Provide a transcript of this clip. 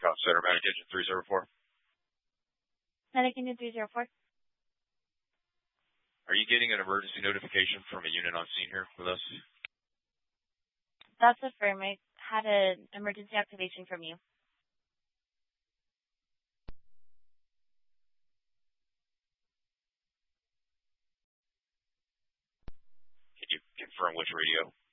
Center, Medic Engine 304. Medic Engine 304. Are you getting an emergency notification from a unit on scene here with us? That's affirmed. I had an emergency activation from you. Can you confirm which radio?